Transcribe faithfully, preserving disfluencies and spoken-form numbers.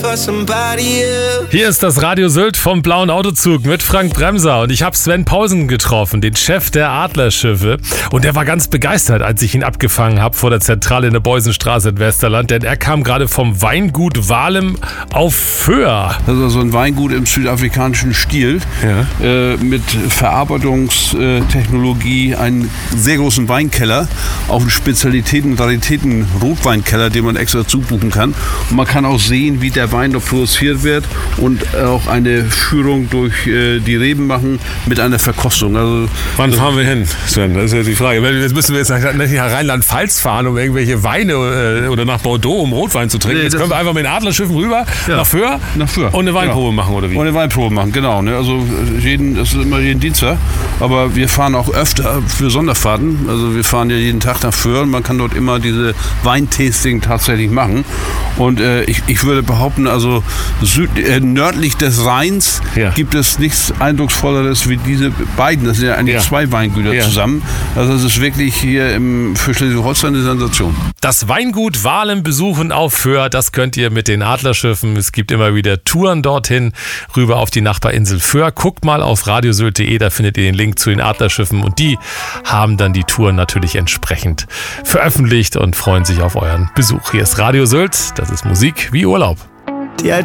Hier ist das Radio Sylt vom Blauen Autozug mit Frank Bremser und ich habe Sven Pausen getroffen, den Chef der Adlerschiffe, und der war ganz begeistert, als ich ihn abgefangen habe vor der Zentrale in der Beusenstraße in Westerland, denn er kam gerade vom Weingut Walem auf Föhr. Also so ein Weingut im südafrikanischen Stil, ja. äh, mit Verarbeitungstechnologie, einen sehr großen Weinkeller, auch einen Spezialitäten, Raritäten Rotweinkeller, den man extra zubuchen kann. Und man kann auch sehen, wie der Wein dort produziert wird und auch eine Führung durch äh, die Reben machen mit einer Verkostung. Also, wann fahren wir hin, Sven? Das ist ja die Frage. Jetzt müssen wir jetzt nach, nach Rheinland-Pfalz fahren, um irgendwelche Weine äh, oder nach Bordeaux, um Rotwein zu trinken. Nee, jetzt können wir einfach mit den Adlerschiffen rüber, ja, nach Föhr, nach Föhr und eine Weinprobe ja. machen, oder wie? Und eine Weinprobe machen, genau. Ne? Also jeden, das ist immer jeden Dienstag. Aber wir fahren auch öfter für Sonderfahrten. Also wir fahren ja jeden Tag nach Föhr und man kann dort immer diese Weintasting tatsächlich machen. Und äh, ich, ich würde behaupten, also süd, äh, nördlich des Rheins ja. gibt es nichts Eindrucksvolleres wie diese beiden. Das sind ja eigentlich ja. zwei Weingüter ja. zusammen. Also das ist wirklich hier im, für Schleswig-Holstein eine Sensation. Das Weingut Walem besuchen auf Föhr, das könnt ihr mit den Adlerschiffen. Es gibt immer wieder Touren dorthin, rüber auf die Nachbarinsel Föhr. Guckt mal auf radiosylt punkt de, da findet ihr den Link zu den Adlerschiffen und die haben dann die Touren natürlich entsprechend veröffentlicht und freuen sich auf euren Besuch. Hier ist Radio Sylt, das ist Musik wie Urlaub. Die